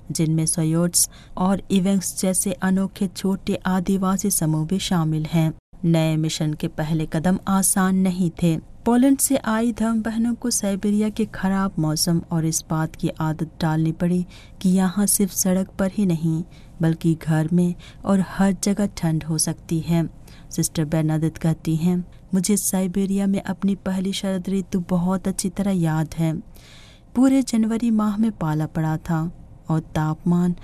जिनमें सोयोट्स और इवेंक्स जैसे अनोखे छोटे आदिवासी समूह भी शामिल हैं। नए मिशन के पहले कदम आसान नहीं थे। पोलैंड से आई धर्म बहनों को साइबेरिया के खराब मौसम और इस बात की आदत डालनी पड़ी कि यहाँ सिर्फ सड़क पर ही नहीं बल्कि घर में और हर जगह ठंड हो सकती है। सिस्टर बर्नाडेट कहती हैं, मुझे साइबेरिया में अपनी पहली शरद ऋतु बहुत अच्छी तरह याद है। पूरे जनवरी माह में पाला पड़ा था और तापमान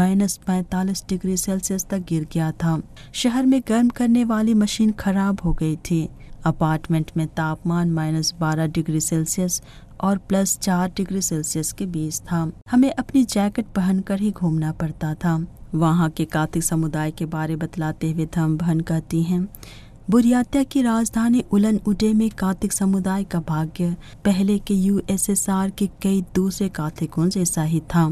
-45 डिग्री सेल्सियस तक गिर गया था। शहर में गर्म करने वाली मशीन खराब हो गई थी। अपार्टमेंट में तापमान -12 डिग्री सेल्सियस और +4 डिग्री सेल्सियस के बीच था। हमें अपनी जैकेट पहनकर ही घूमना पड़ता था। वहाँ के कातिक समुदाय के बारे बतलाते हुए धर्म बहन कहती हैं, बुर्यातिया की राजधानी उलन उडे में कातिक समुदाय का भाग्य पहले के यूएसएसआर के कई दूसरे कातिकों जैसा ही था।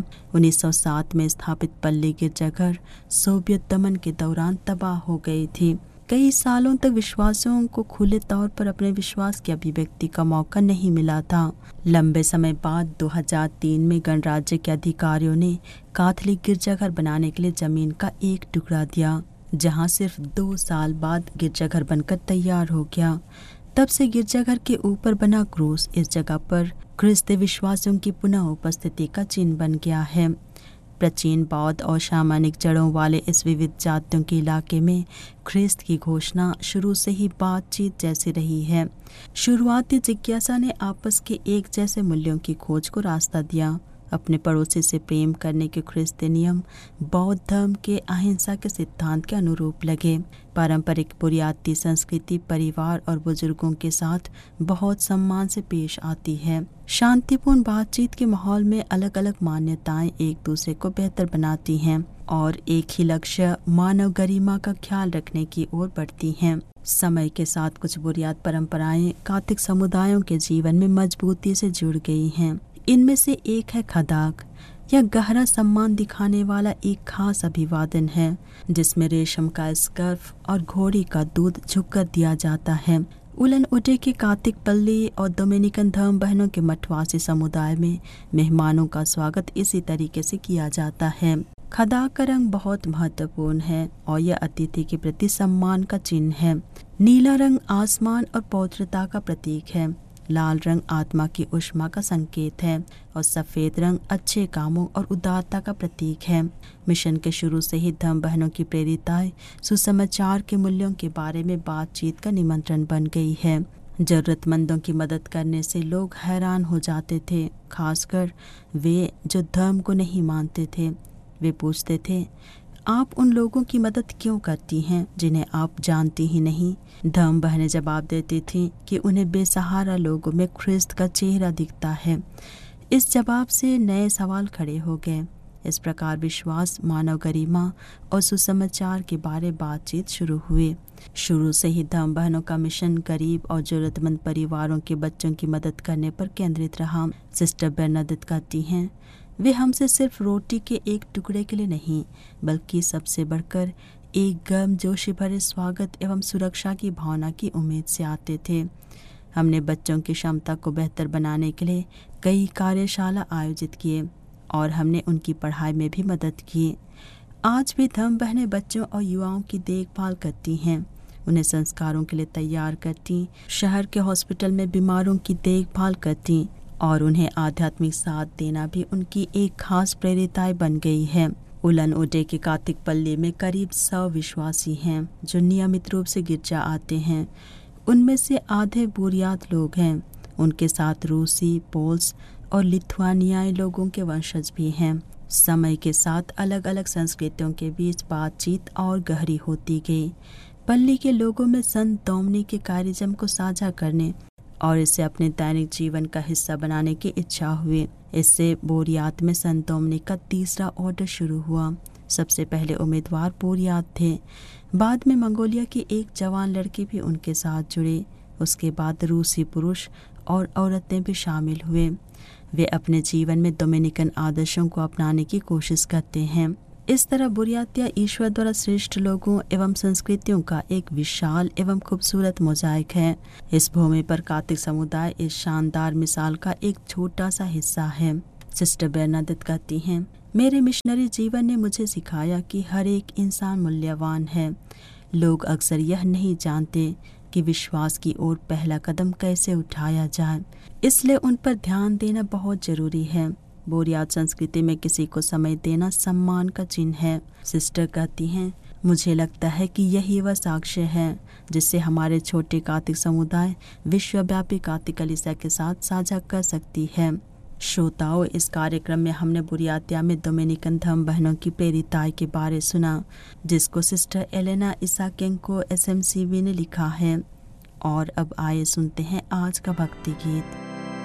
1907 में स्थापित पल्ली गिरजाघर सोवियत दमन के दौरान तबाह हो गई थी। कई सालों तक विश्वासियों को खुले तौर पर अपने विश्वास की अभिव्यक्ति का मौका नहीं मिला था। लंबे समय बाद 2003 में गणराज्य के अधिकारियों ने कैथोलिक गिरजाघर बनाने के लिए जमीन का एक टुकड़ा दिया, जहां सिर्फ 2 साल बाद गिरजाघर बनकर तैयार हो गया। तब से गिरजाघर के ऊपर बना क्रूस इस जगह पर ख्रिस्ती विश्वासियों की पुनः उपस्थिति का चिन्ह बन गया है। प्राचीन बौद्ध और शामनिक जड़ों वाले इस विविध जातियों के इलाके में ख्रिस्त की घोषणा शुरू से ही बातचीत जैसी रही है। शुरुआती जिज्ञासा ने आपस के एक जैसे मूल्यों की खोज को रास्ता दिया। अपने पड़ोसी से प्रेम करने के ख्रिस्ती नियम बौद्ध धर्म के अहिंसा के सिद्धांत के अनुरूप लगे। पारंपरिक बुर्याती संस्कृति परिवार और बुजुर्गों के साथ बहुत सम्मान से पेश आती है। शांतिपूर्ण बातचीत के माहौल में अलग अलग मान्यताएं एक दूसरे को बेहतर बनाती हैं और एक ही लक्ष्य मानव गरिमा का ख्याल रखने की ओर बढ़ती हैं। समय के साथ कुछ बुर्यात परंपराएं कातिक समुदायों के जीवन में मजबूती से जुड़ गई हैं। इनमें से एक है खदाक। यह गहरा सम्मान दिखाने वाला एक खास अभिवादन है, जिसमें रेशम का स्कार्फ और घोड़ी का दूध झुककर दिया जाता है। उलन उडे के कातिक पल्ली और डोमिनिकन धर्म बहनों के मठवासी समुदाय में मेहमानों का स्वागत इसी तरीके से किया जाता है। खदाक का रंग बहुत महत्वपूर्ण है और यह अतिथि के प्रति सम्मान का चिन्ह है। नीला रंग आसमान और पवित्रता का प्रतीक है। लाल रंग आत्मा की ऊष्मा का संकेत है और सफेद रंग अच्छे कामों और उदारता का प्रतीक है। मिशन के शुरू से ही धर्म बहनों की प्रेरिताएं सुसमाचार के मूल्यों के बारे में बातचीत का निमंत्रण बन गई है। जरूरतमंदों की मदद करने से लोग हैरान हो जाते थे, खासकर वे जो धर्म को नहीं मानते थे। वे पूछते थे, आप उन लोगों की मदद क्यों करती हैं जिन्हें आप जानती ही नहीं? धर्म बहनें जवाब देती थीं कि उन्हें बेसहारा लोगों में ख्रिस्त का चेहरा दिखता है। इस जवाब से नए सवाल खड़े हो गए। इस प्रकार विश्वास, मानव गरिमा और सुसमाचार के बारे बातचीत शुरू हुई। शुरू से ही धर्म बहनों का मिशन गरीब और जरूरतमंद परिवारों के बच्चों की मदद करने पर केंद्रित रहा। सिस्टर बर्नाडेट कहती हैं, वे हमसे सिर्फ रोटी के एक टुकड़े के लिए नहीं बल्कि सबसे बढ़कर एक गर्म जोशी भरे स्वागत एवं सुरक्षा की भावना की उम्मीद से आते थे। हमने बच्चों की क्षमता को बेहतर बनाने के लिए कई कार्यशाला आयोजित किए और हमने उनकी पढ़ाई में भी मदद की। आज भी धर्म बहनें बच्चों और युवाओं की देखभाल करती हैं, उन्हें संस्कारों के लिए तैयार करती, शहर के हॉस्पिटल में बीमारों की देखभाल करती और उन्हें आध्यात्मिक साथ देना भी उनकी एक खास प्रेरिताएं बन गई है। उलन उडे के कातिक पल्ली में करीब 100 विश्वासी हैं जो नियमित रूप से गिरजा आते हैं। उनमें से आधे बुर्यात लोग हैं। उनके साथ रूसी, पोल्स और लिथुआनियाई लोगों के वंशज भी हैं। समय के साथ अलग अलग संस्कृतियों के बीच बातचीत और गहरी होती गई। पल्ली के लोगों में संत डोमिनिक के कारिज्म को साझा करने और इसे अपने दैनिक जीवन का हिस्सा बनाने की इच्छा हुई। इससे बुर्यात में संत डोमिनिक का तीसरा ऑर्डर शुरू हुआ। सबसे पहले उम्मीदवार बुर्यात थे, बाद में मंगोलिया की एक जवान लड़की भी उनके साथ जुड़े। उसके बाद रूसी पुरुष और औरतें भी शामिल हुए। वे अपने जीवन में डोमिनिकन आदर्शों को अपनाने की कोशिश करते हैं। इस तरह बुर्यातिया ईश्वर द्वारा श्रेष्ठ लोगों एवं संस्कृतियों का एक विशाल एवं खूबसूरत मोजाइक है। इस भूमि पर कातिक समुदाय इस शानदार मिसाल का एक छोटा सा हिस्सा है। सिस्टर बर्नाडेट कहती हैं, मेरे मिशनरी जीवन ने मुझे सिखाया कि हर एक इंसान मूल्यवान है। लोग अक्सर यह नहीं जानते कि विश्वास की ओर पहला कदम कैसे उठाया जाए, इसलिए उन पर ध्यान देना बहुत जरूरी है। बोरियात संस्कृति में किसी को समय देना सम्मान का चिन्ह है। सिस्टर कहती हैं, मुझे लगता है कि यही वह साक्ष्य है जिससे हमारे छोटे कार्तिक समुदाय विश्वव्यापी कार्तिक कलीसिया के साथ साझा कर सकती है। श्रोताओं, इस कार्यक्रम में हमने बुरियातिया में डोमिनिकन धर्म बहनों की प्रेरिताई के बारे सुना, जिसको सिस्टर एलेना इसाकेंको SMCB ने लिखा है। और अब आइए सुनते हैं आज का भक्ति गीत।